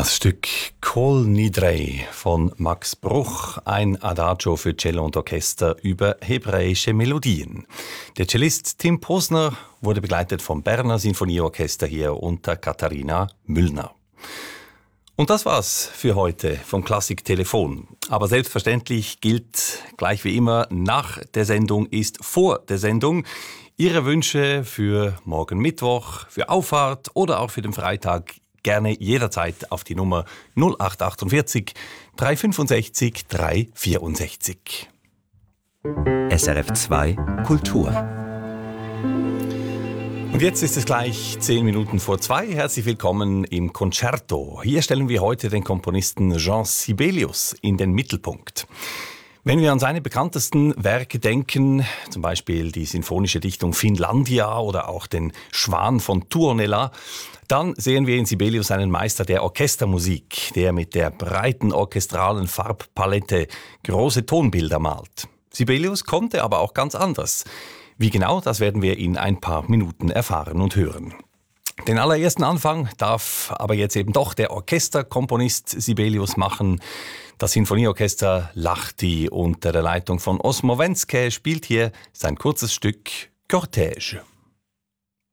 Das Stück Kol Nidrei von Max Bruch, ein Adagio für Cello und Orchester über hebräische Melodien. Der Cellist Tim Posner wurde begleitet vom Berner Sinfonieorchester hier unter Katharina Müllner. Und das war's für heute vom Klassik-Telefon. Aber selbstverständlich gilt, gleich wie immer, nach der Sendung ist vor der Sendung. Ihre Wünsche für morgen Mittwoch, für Auffahrt oder auch für den Freitag gerne jederzeit auf die Nummer 0848 365 364. SRF 2 Kultur. Und jetzt ist es gleich 10 Minuten vor 2. Herzlich willkommen im Concerto. Hier stellen wir heute den Komponisten Jean Sibelius in den Mittelpunkt. Wenn wir an seine bekanntesten Werke denken, zum Beispiel die sinfonische Dichtung Finlandia oder auch den Schwan von Tuonela, dann sehen wir in Sibelius einen Meister der Orchestermusik, der mit der breiten orchestralen Farbpalette große Tonbilder malt. Sibelius konnte aber auch ganz anders. Wie genau, das werden wir in ein paar Minuten erfahren und hören. Den allerersten Anfang darf aber jetzt eben doch der Orchesterkomponist Sibelius machen. Das Sinfonieorchester Lahti unter der Leitung von Osmo Wenske spielt hier sein kurzes Stück Cortège.